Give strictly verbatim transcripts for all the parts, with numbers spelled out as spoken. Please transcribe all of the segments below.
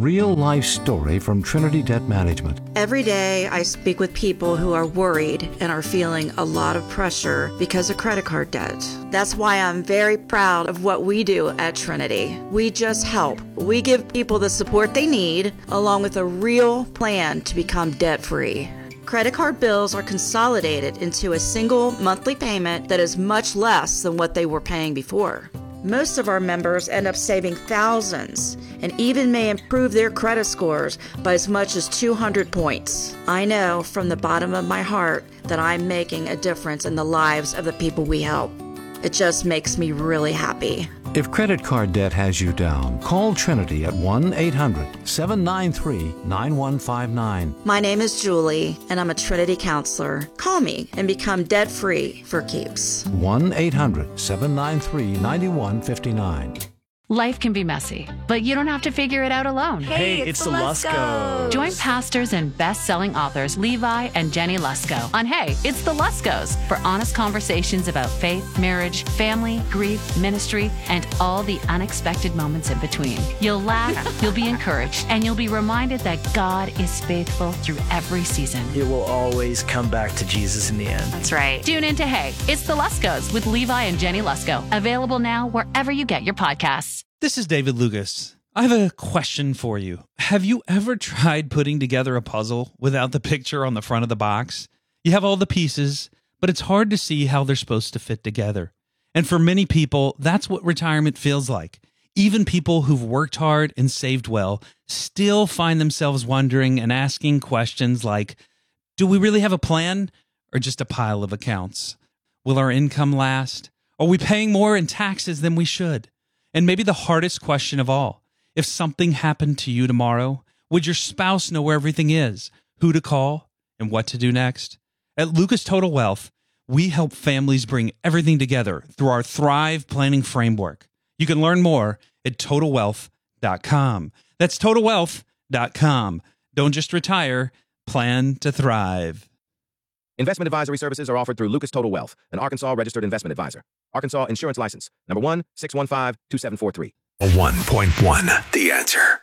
real-life story from Trinity Debt Management. Every day I speak with people who are worried and are feeling a lot of pressure because of credit card debt. That's why I'm very proud of what we do at Trinity. We just help. We give people the support they need, along with a real plan to become debt-free. Credit card bills are consolidated into a single monthly payment that is much less than what they were paying before. Most of our members end up saving thousands and even may improve their credit scores by as much as two hundred points. I know from the bottom of my heart that I'm making a difference in the lives of the people we help. It just makes me really happy. If credit card debt has you down, call Trinity at one eight hundred seven nine three nine one five nine. My name is Julie, and I'm a Trinity counselor. Call me and become debt-free for keeps. one eight hundred seven nine three nine one five nine. Life can be messy, but you don't have to figure it out alone. Hey, it's, it's the Luskos. Join pastors and best-selling authors Levi and Jenny Lusko on Hey, It's the Luskos for honest conversations about faith, marriage, family, grief, ministry, and all the unexpected moments in between. You'll laugh, you'll be encouraged, and you'll be reminded that God is faithful through every season. It will always come back to Jesus in the end. That's right. Tune in to Hey, It's the Luskos with Levi and Jenny Lusko. Available now wherever you get your podcasts. This is David Lucas. I have a question for you. Have you ever tried putting together a puzzle without the picture on the front of the box? You have all the pieces, but it's hard to see how they're supposed to fit together. And for many people, that's what retirement feels like. Even people who've worked hard and saved well still find themselves wondering and asking questions like, do we really have a plan or just a pile of accounts? Will our income last? Are we paying more in taxes than we should? And maybe the hardest question of all, if something happened to you tomorrow, would your spouse know where everything is, who to call, and what to do next? At Lucas Total Wealth, we help families bring everything together through our Thrive Planning Framework. You can learn more at total wealth dot com. That's total wealth dot com. Don't just retire, plan to thrive. Investment advisory services are offered through Lucas Total Wealth, an Arkansas registered investment advisor. Arkansas Insurance License, number one six one five two seven four three. one point one, The Answer.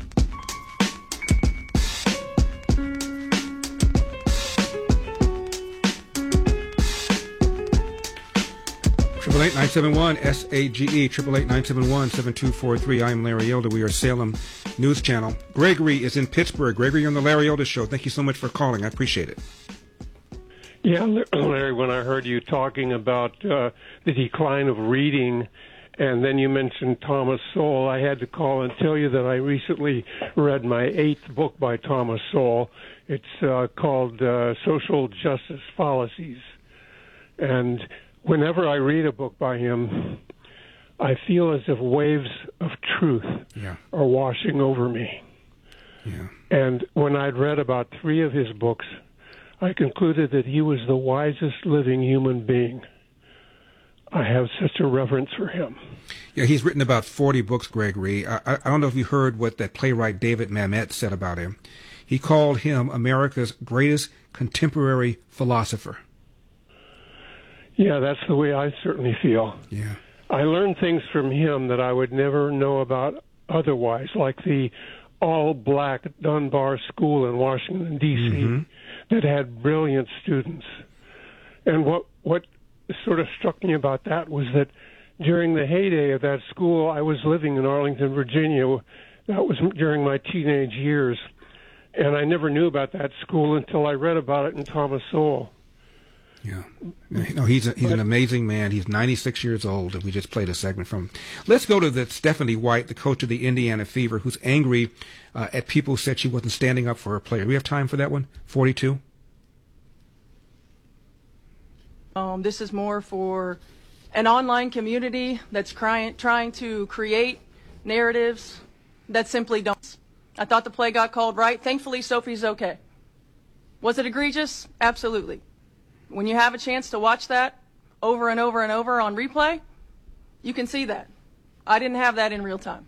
Triple eight nine seven one S A G E triple eight nine seven one seven two four three. I am Larry Elder. We are Salem News Channel. Gregory is in Pittsburgh. Gregory, you're on the Larry Elder Show. Thank you so much for calling. I appreciate it. Yeah, Larry, when I heard you talking about uh, the decline of reading, and then you mentioned Thomas Sowell, I had to call and tell you that I recently read my eighth book by Thomas Sowell. It's uh, called uh, Social Justice Fallacies. And whenever I read a book by him, I feel as if waves of truth yeah. are washing over me. Yeah. And when I'd read about three of his books, I concluded that he was the wisest living human being. I have such a reverence for him. Yeah, he's written about forty books, Gregory. I, I don't know if you heard what that playwright David Mamet said about him. He called him America's greatest contemporary philosopher. Yeah, that's the way I certainly feel. Yeah. I learned things from him that I would never know about otherwise, like the all-black Dunbar School in Washington, D C, mm-hmm. that had brilliant students. And what what sort of struck me about that was that during the heyday of that school, I was living in Arlington, Virginia. That was during my teenage years. And I never knew about that school until I read about it in Thomas Sowell. Yeah. No, he's a, he's but, an amazing man. He's ninety-six years old, and we just played a segment from him. Let's go to the Stephanie White, the coach of the Indiana Fever, who's angry uh, at people who said she wasn't standing up for her player. Do we have time for that one? forty-two? Um, this is more for an online community that's crying, trying to create narratives that simply don't. I thought the play got called right. Thankfully, Sophie's okay. Was it egregious? Absolutely. When you have a chance to watch that over and over and over on replay, you can see that. I didn't have that in real time.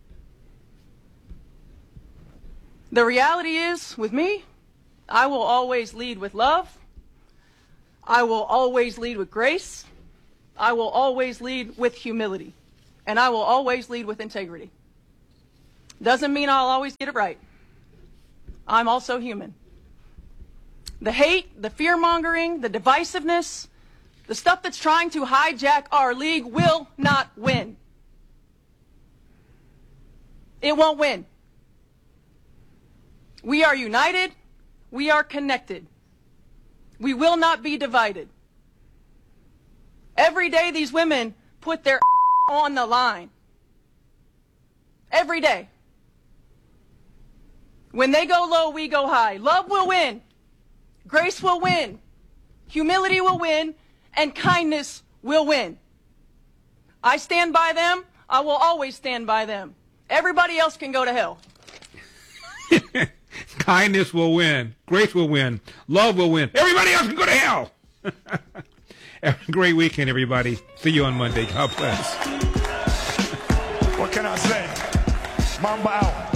The reality is, with me, I will always lead with love. I will always lead with grace. I will always lead with humility. And I will always lead with integrity. Doesn't mean I'll always get it right. I'm also human. The hate, the fear-mongering, the divisiveness, the stuff that's trying to hijack our league will not win. It won't win. We are united. We are connected. We will not be divided. Every day these women put their on the line. Every day. When they go low, we go high. Love will win. Grace will win. Humility will win. And kindness will win. I stand by them. I will always stand by them. Everybody else can go to hell. Kindness will win. Grace will win. Love will win. Everybody else can go to hell. Have a great weekend, everybody. See you on Monday. God bless. What can I say? Mamba out.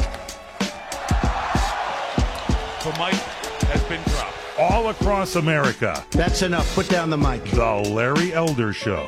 The mic has been dropped. All across America. That's enough. Put down the mic. The Larry Elder Show.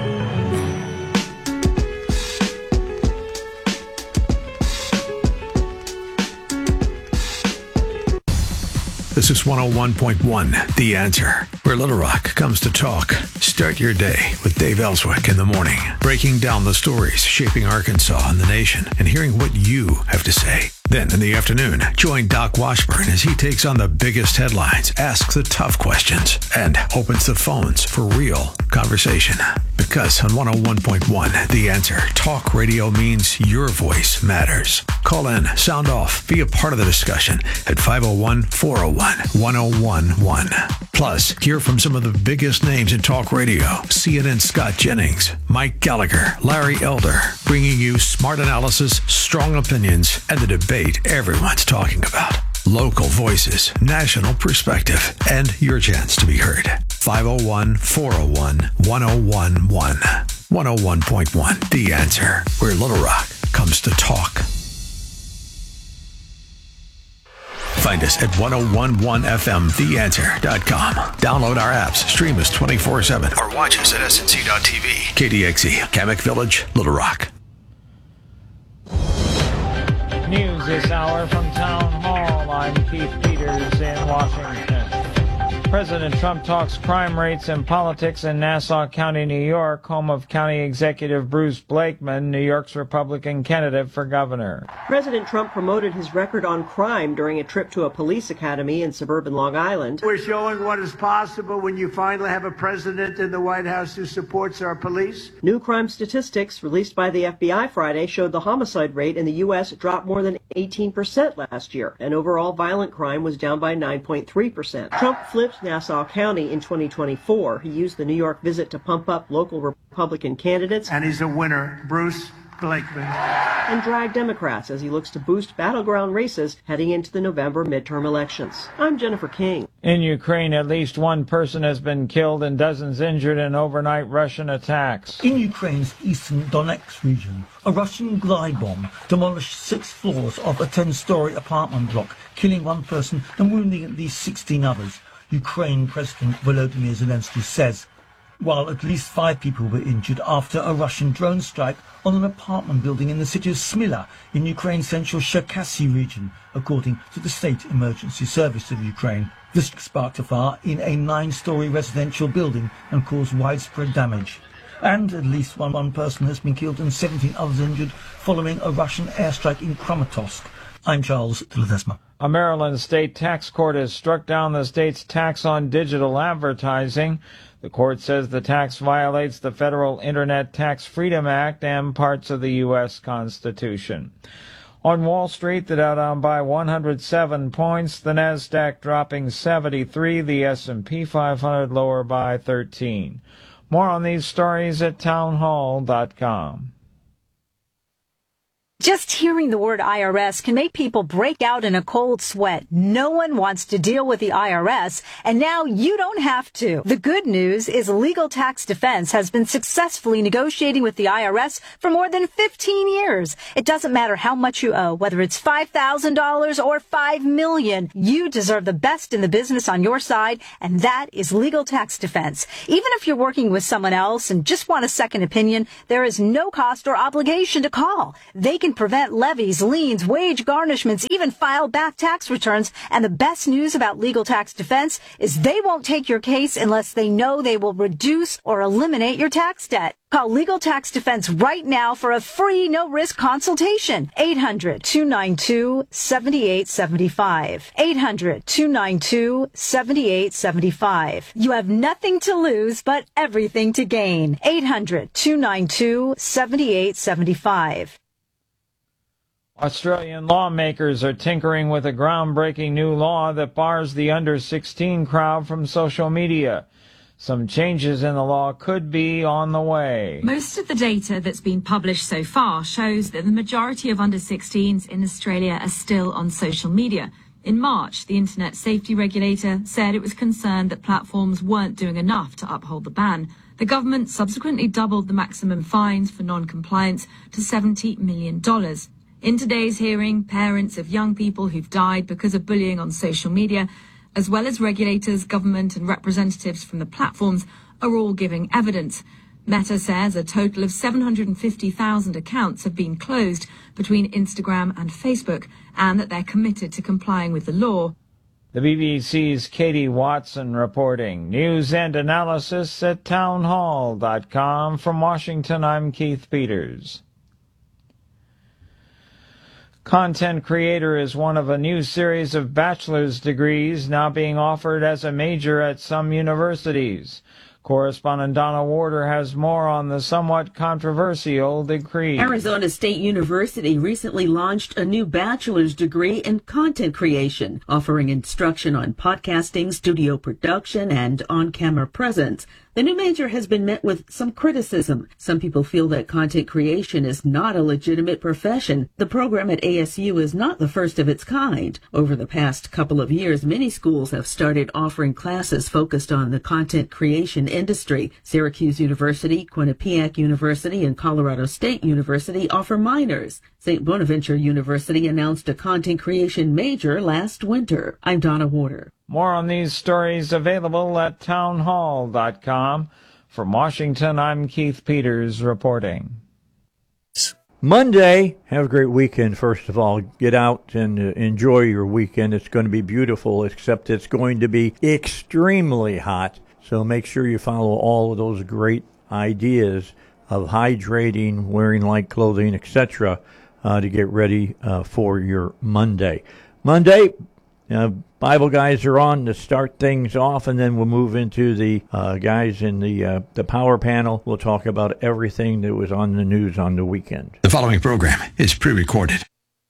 This is one oh one point one, The Answer, where Little Rock comes to talk. Start your day with Dave Ellswick in the morning, breaking down the stories shaping Arkansas and the nation and hearing what you have to say. Then in the afternoon, join Doc Washburn as he takes on the biggest headlines, asks the tough questions, and opens the phones for real conversation. Because on one oh one point one, The Answer, talk radio means your voice matters. Call in, sound off, be a part of the discussion at five oh one, four oh one, one oh one one. Plus, hear from some of the biggest names in talk radio. C N N's Scott Jennings, Mike Gallagher, Larry Elder, bringing you smart analysis, strong opinions, and the debate everyone's talking about. Local voices, national perspective, and your chance to be heard. five oh one, four oh one, one oh one one. one oh one point one, The Answer, where Little Rock comes to talk. Find us at ten eleven F M the answer dot com. Download our apps, stream us twenty-four seven, or watch us at S N C dot T V. K D X E, Kamek Village, Little Rock. News this hour from Town Hall. I'm Keith Peters in Washington. President Trump talks crime rates and politics in Nassau County, New York, home of County Executive Bruce Blakeman, New York's Republican candidate for governor. President Trump promoted his record on crime during a trip to a police academy in suburban Long Island. We're showing what is possible when you finally have a president in the White House who supports our police. New crime statistics released by the F B I Friday showed the homicide rate in the U S dropped more than eighteen percent last year, and overall violent crime was down by nine point three percent. Trump flipped Nassau County in twenty twenty-four. He used the New York visit to pump up local Republican candidates. And he's a winner, Bruce Blakeman. And drag Democrats as he looks to boost battleground races heading into the November midterm elections. I'm Jennifer King. In Ukraine, at least one person has been killed and dozens injured in overnight Russian attacks. In Ukraine's eastern Donetsk region, a Russian glide bomb demolished six floors of a ten-story apartment block, killing one person and wounding at least sixteen others. Ukraine President Volodymyr Zelensky says, while at least five people were injured after a Russian drone strike on an apartment building in the city of Smyla in Ukraine's central Cherkasy region, according to the State Emergency Service of Ukraine. This sparked a fire in a nine-story residential building and caused widespread damage. And at least one, one person has been killed and seventeen others injured following a Russian airstrike in Kramatorsk. I'm Charles de Ledesma. A Maryland state tax court has struck down the state's tax on digital advertising. The court says the tax violates the Federal Internet Tax Freedom Act and parts of the U S Constitution. On Wall Street, the Dow down by one hundred seven points, the Nasdaq dropping seventy-three, the S and P five hundred lower by thirteen. More on these stories at town hall dot com. Just hearing the word I R S can make people break out in a cold sweat. No one wants to deal with the I R S, and now you don't have to. The good news is Legal Tax Defense has been successfully negotiating with the I R S for more than fifteen years. It doesn't matter how much you owe, whether it's five thousand dollars or five million dollars. You deserve the best in the business on your side, and that is Legal Tax Defense. Even if you're working with someone else and just want a second opinion, there is no cost or obligation to call. They can can prevent levies, liens, wage garnishments, even file back tax returns. And the best news about Legal Tax Defense is they won't take your case unless they know they will reduce or eliminate your tax debt. Call Legal Tax Defense right now for a free, no-risk consultation. eight hundred, two nine two, seven eight seven five. eight hundred, two nine two, seven eight seven five. You have nothing to lose, but everything to gain. eight hundred, two nine two, seven eight seven five. Australian lawmakers are tinkering with a groundbreaking new law that bars the under sixteen crowd from social media. Some changes in the law could be on the way. Most of the data that's been published so far shows that the majority of under sixteens in Australia are still on social media. In March, the Internet Safety Regulator said it was concerned that platforms weren't doing enough to uphold the ban. The government subsequently doubled the maximum fines for non-compliance to seventy million dollars. In today's hearing, parents of young people who've died because of bullying on social media, as well as regulators, government and representatives from the platforms, are all giving evidence. Meta says a total of seven hundred fifty thousand accounts have been closed between Instagram and Facebook, and that they're committed to complying with the law. The B B C's Katie Watson reporting. News and analysis at townhall dot com. From Washington, I'm Keith Peters. Content creator is one of a new series of bachelor's degrees now being offered as a major at some universities. Correspondent Donna Warder has more on the somewhat controversial decree. Arizona State University recently launched a new bachelor's degree in content creation, offering instruction on podcasting, studio production, and on-camera presence. The new major has been met with some criticism. Some people feel that content creation is not a legitimate profession. The program at A S U is not the first of its kind. Over the past couple of years, many schools have started offering classes focused on the content creation industry. Syracuse University, Quinnipiac University, and Colorado State University offer minors. Saint Bonaventure University announced a content creation major last winter. I'm Donna Warder. More on these stories available at townhall dot com. From Washington, I'm Keith Peters reporting. Monday, have a great weekend, first of all. Get out and uh, enjoy your weekend. It's going to be beautiful, except it's going to be extremely hot. So make sure you follow all of those great ideas of hydrating, wearing light clothing, et cetera, uh, to get ready uh, for your Monday. Monday, uh, Bible guys are on to start things off, and then we'll move into the uh, guys in the uh, the power panel. We'll talk about everything that was on the news on the weekend. The following program is pre-recorded.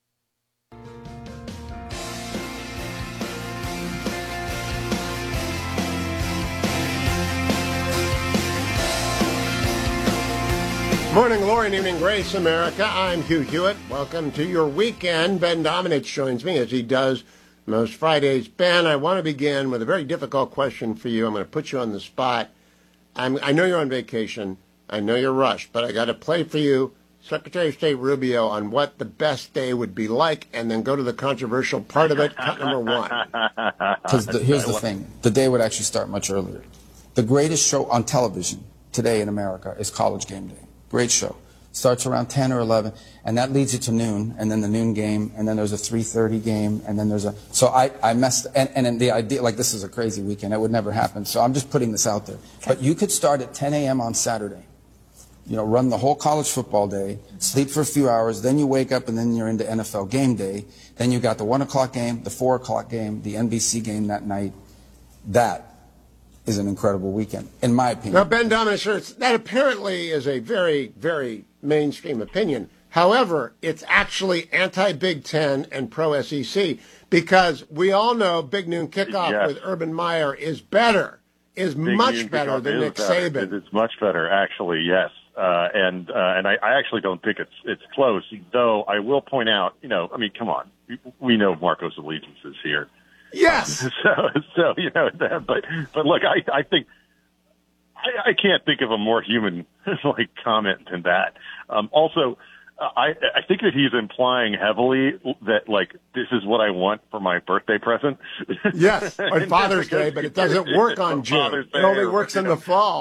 Morning glory and evening grace, America. I'm Hugh Hewitt. Welcome to your weekend. Ben Dominich joins me as he does most Fridays. Ben, I want to begin with a very difficult question for you. I'm going to put you on the spot. I'm, I know you're on vacation. I know you're rushed, but I got to play for you Secretary of State Rubio on what the best day would be like, and then go to the controversial part of it. Cut number one. Because here's the thing. The day would actually start much earlier. The greatest show on television today in America is College Game Day. Great show. Starts around ten or eleven, and that leads you to noon, and then the noon game, and then there's a three thirty game, and then there's a... So I, I messed... And, and the idea, like, this is a crazy weekend. It would never happen. So I'm just putting this out there. Okay. But you could start at ten a.m. on Saturday. You know, run the whole college football day, sleep for a few hours, then you wake up, and then you're into N F L game day. Then you got the one o'clock game, the four o'clock game, the N B C game that night. That is an incredible weekend, in my opinion. Now, Ben Dominich, that apparently is a very, very mainstream opinion. However, it's actually anti-Big Ten and pro-S E C, because we all know Big Noon Kickoff yes. with Urban Meyer is better, is Big much Noon better than Nick better. Saban. It's much better, actually, yes. Uh, and uh, and I, I actually don't think it's it's close, though I will point out, you know, I mean, come on. We, we know Marco's allegiances here. Yes. Um, so, so you know, but but look, I I think I, I can't think of a more human like comment than that. Um, also, I I think that he's implying heavily that like this is what I want for my birthday present. Yes, on Father's Day, but it doesn't work on June. It only works in the fall.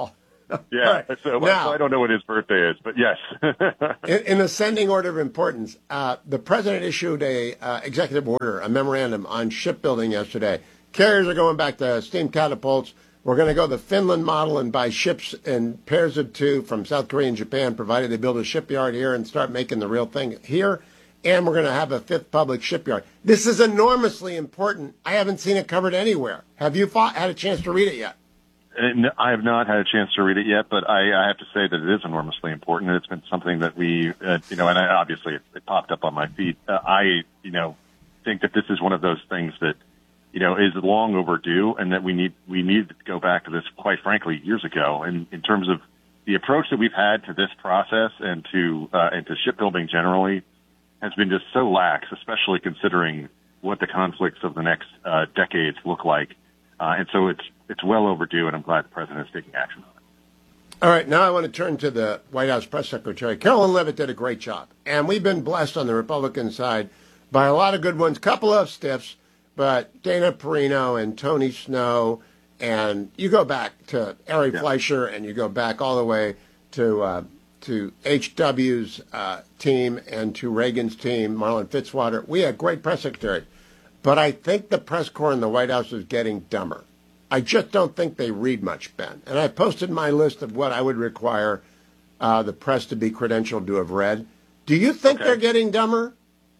Yeah, Right. so, Now- so I don't know what his birthday is, but yes. In, in ascending order of importance, uh, the president issued a uh, executive order, a memorandum on shipbuilding yesterday. Carriers are going back to steam catapults. We're going to go the Finland model and buy ships in pairs of two from South Korea and Japan, provided they build a shipyard here and start making the real thing here. And we're going to have a fifth public shipyard. This is enormously important. I haven't seen it covered anywhere. Have you fought, had a chance to read it yet? And I have not had a chance to read it yet, but I, I have to say that it is enormously important. It's been something that we, uh, you know, and I, obviously it, it popped up on my feed. Uh, I, you know, think that this is one of those things that, you know, is long overdue, and that we need we need to go back to this, quite frankly, years ago. And in terms of the approach that we've had to this process and to uh, and to shipbuilding generally, has been just so lax, especially considering what the conflicts of the next uh, decades look like. Uh, and so it's it's well overdue, and I'm glad the president is taking action on it. All right, now I want to turn to the White House press secretary. Carolyn Leavitt did a great job, and we've been blessed on the Republican side by a lot of good ones, couple of stiffs, but Dana Perino and Tony Snow, and you go back to Ari Yeah. Fleischer, and you go back all the way to uh, to H W's uh, team and to Reagan's team, Marlon Fitzwater. We had great press secretaries, but I think the press corps in the White House is getting dumber. I just don't think they read much, Ben. And I posted my list of what I would require uh, the press to be credentialed to have read. Do you think Okay. they're getting dumber?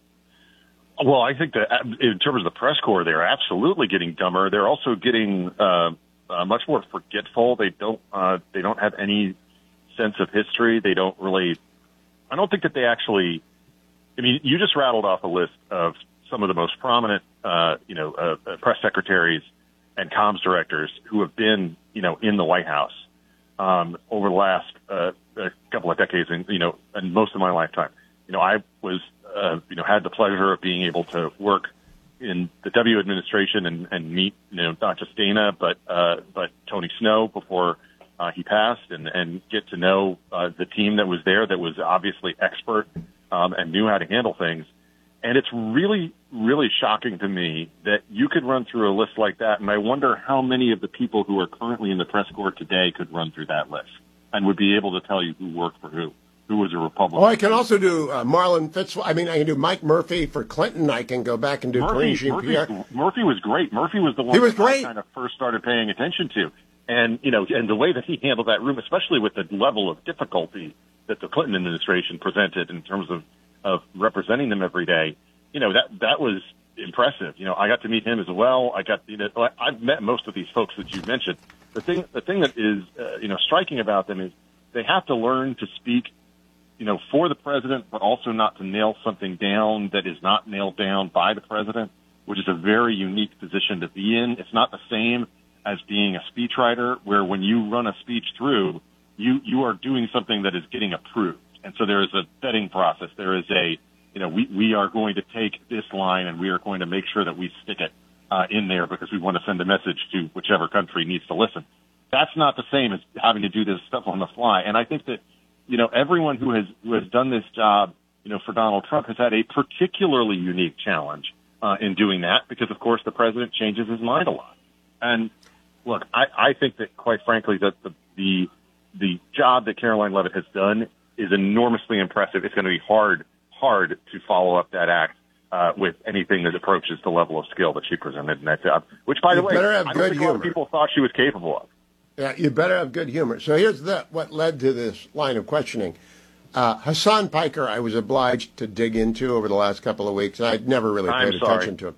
Well, I think that in terms of the press corps, they're absolutely getting dumber. They're also getting uh, uh, much more forgetful. They don't uh, they don't have any sense of history. They don't really. I don't think that they actually. I mean, you just rattled off a list of some of the most prominent, uh, you know, uh, press secretaries and comms directors who have been, you know, in the White House um, over the last uh, a couple of decades, and you know, and most of my lifetime. You know, I was. Uh, you know, had the pleasure of being able to work in the W administration and, and meet, you know, not just Dana, but, uh, but Tony Snow before, uh, he passed, and, and get to know, uh, the team that was there that was obviously expert, um, and knew how to handle things. And it's really, really shocking to me that you could run through a list like that. And I wonder how many of the people who are currently in the press corps today could run through that list and would be able to tell you who worked for who. Who was a Republican. Oh, I can also do uh, Marlon Fitzwater. I mean, I can do Mike Murphy for Clinton. I can go back and do Karine Murphy, Murphy, Jean-Pierre. Murphy was great. Murphy was the one He was that great. I kind of first started paying attention to. And, you know, and the way that he handled that room, especially with the level of difficulty that the Clinton administration presented in terms of, of representing them every day, you know, that, that was impressive. You know, I got to meet him as well. I got, you know, I've met most of these folks that you mentioned. The thing, the thing that is, uh, you know, striking about them is they have to learn to speak, you know, for the president, but also not to nail something down that is not nailed down by the president, which is a very unique position to be in. It's not the same as being a speechwriter, where when you run a speech through, you, you are doing something that is getting approved. And so there is a vetting process. There is a, you know, we, we are going to take this line and we are going to make sure that we stick it uh, in there because we want to send a message to whichever country needs to listen. That's not the same as having to do this stuff on the fly. And I think that, you know, everyone who has who has done this job, you know, for Donald Trump has had a particularly unique challenge uh, in doing that because, of course, the president changes his mind a lot. And look, I, I think that, quite frankly, that the, the the job that Caroline Leavitt has done is enormously impressive. It's going to be hard, hard to follow up that act uh, with anything that approaches the level of skill that she presented in that job. Which, by the You way, better have I good don't think a lot of humor. people thought she was capable of. Yeah, you better have good humor. So here's the, what led to this line of questioning. Uh, Hassan Piker, I was obliged to dig into over the last couple of weeks. I'd never really I'm paid sorry. attention to him.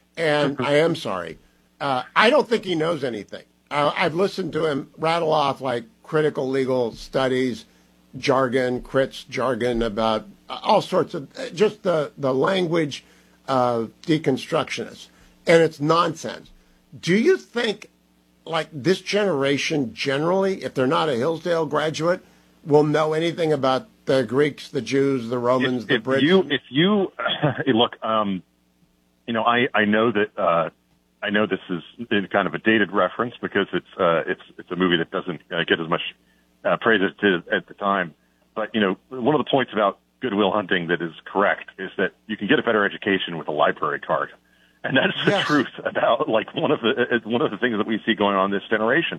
And I am sorry. Uh, I don't think he knows anything. Uh, I've listened to him rattle off like critical legal studies, jargon, crits jargon about uh, all sorts of, uh, just the, the language of deconstructionists. And it's nonsense. Do you think, like, this generation generally, if they're not a Hillsdale graduate, will know anything about the Greeks, the Jews, the Romans, if, the if Brits? You, if you look, um, you know, I, I know that uh, I know this is kind of a dated reference because it's uh, it's it's a movie that doesn't uh, get as much uh, praise as it did at the time. But you know, one of the points about Good Will Hunting that is correct is that you can get a better education with a library card. And that's the Yes. truth about like one of the one of the things that we see going on in this generation.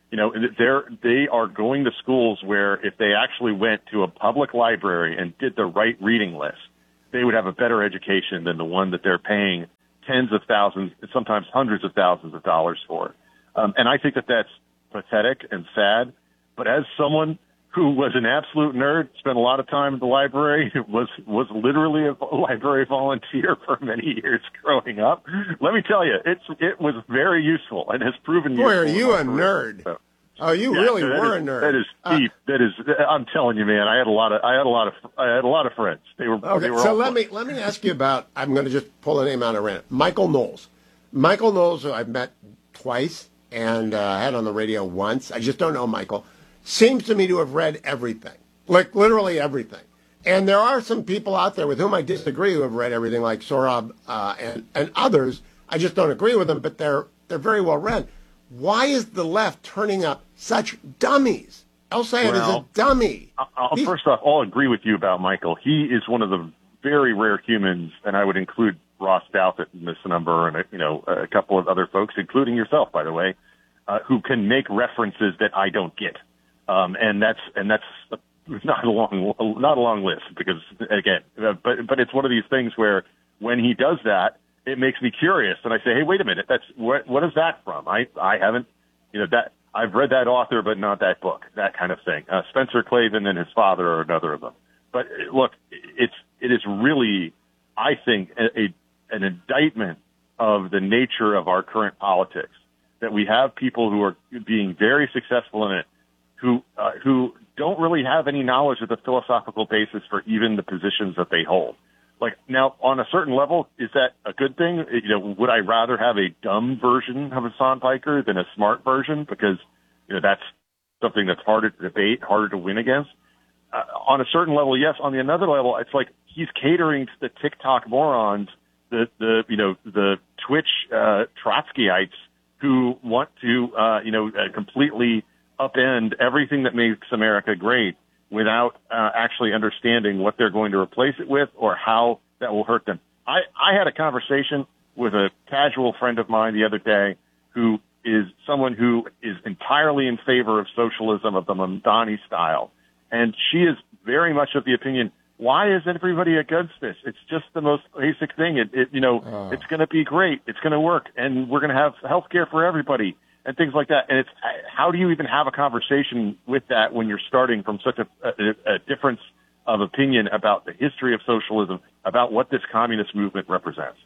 You know, they're, they are going to schools where if they actually went to a public library and did the right reading list, they would have a better education than the one that they're paying tens of thousands, sometimes hundreds of thousands of dollars for. Um, and I think that that's pathetic and sad. But as someone who was an absolute nerd, spent a lot of time at the library, was was literally a library volunteer for many years growing up, let me tell you, it's it was very useful and has proven Boy, useful. are you a nerd? So, oh, you yeah, really so that were is, a nerd. That is deep. Uh, that is, I'm telling you, man. I had a lot of, I had a lot of, I had a lot of friends. They were. Okay, they were so all let me let me ask you about. I'm going to just pull a name out of random. Michael Knowles. Michael Knowles, who I've met twice and uh, had on the radio once. I just don't know Michael. Seems to me to have read everything, like literally everything. And there are some people out there with whom I disagree who have read everything, like Sohrab uh, and and others. I just don't agree with them, but they're they're very well read. Why is the left turning up such dummies? El Sayed well, is a dummy. I'll, first off, I'll agree with you about Michael. He is one of the very rare humans, and I would include Ross Douthat in this number, and you know a couple of other folks, including yourself, by the way, uh, who can make references that I don't get. Um, and that's, and that's not a long, not a long list because again, uh, but, but it's one of these things where when he does that, it makes me curious. And I say, hey, wait a minute. That's what, what is that from? I, I haven't, you know, that I've read that author, but not that book, that kind of thing. Uh, Spencer Klavan and his father are another of them. But look, it's, it is really, I think, a, a an indictment of the nature of our current politics that we have people who are being very successful in it, who uh, who don't really have any knowledge of the philosophical basis for even the positions that they hold. Like, now, on a certain level, is that a good thing? You know, would I rather have a dumb version of Hassan Piker than a smart version? Because, you know, that's something that's harder to debate, harder to win against. Uh, on a certain level, yes. On the another level, it's like he's catering to the TikTok morons, the, the you know, the Twitch uh, Trotskyites who want to, uh, you know, uh, completely upend everything that makes America great without uh, actually understanding what they're going to replace it with or how that will hurt them. I, I had a conversation with a casual friend of mine the other day who is someone who is entirely in favor of socialism of the Mamdani style. And she is very much of the opinion, why is everybody against this? It's just the most basic thing. It, it you know, oh. It's going to be great. It's going to work. And we're going to have health care for everybody. And things like that. And it's, how do you even have a conversation with that when you're starting from such a, a, a difference of opinion about the history of socialism, about what this communist movement represents?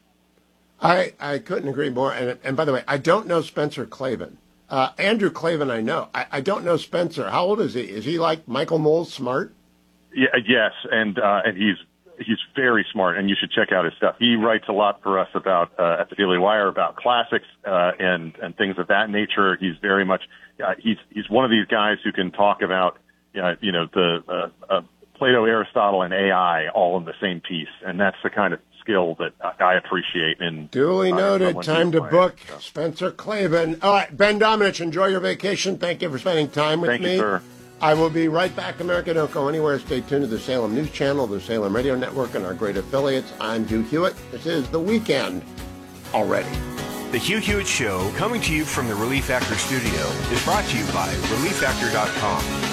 I, I couldn't agree more. And, and by the way, I don't know Spencer Klavan. Uh, Andrew Klavan, I know. I, I don't know Spencer. How old is he? Is he like Michael Knowles smart? Yeah, yes. And, uh, and he's, he's very smart, and you should check out his stuff. He writes a lot for us about uh, at the Daily Wire about classics uh, and and things of that nature. He's very much uh, he's he's one of these guys who can talk about uh, you know the uh, uh, Plato, Aristotle, and A I all in the same piece, and that's the kind of skill that I appreciate. In duly uh, noted. Time to book so. Spencer Klavan. All right, Ben Domenech, enjoy your vacation. Thank you for spending time with Thank me. Thank you, sir. I will be right back, America. Don't go anywhere. Stay tuned to the Salem News Channel, the Salem Radio Network, and our great affiliates. I'm Hugh Hewitt. This is The Weekend already. The Hugh Hewitt Show, coming to you from the Relief Factor studio, is brought to you by relief factor dot com.